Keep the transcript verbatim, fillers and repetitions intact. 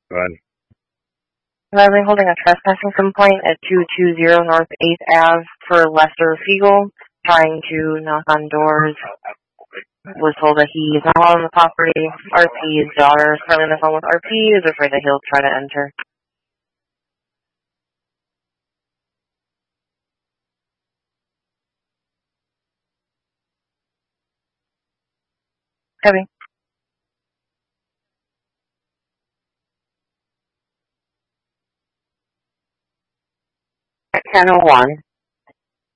Go ahead. Leslie holding a trespassing complaint at two two zero North eighth Avenue for Lester Fiegel, trying to knock on doors. Was told that he is not on the property. R P's daughter is currently on the phone with R P, is afraid that he'll try to enter. Heavy. ten oh one.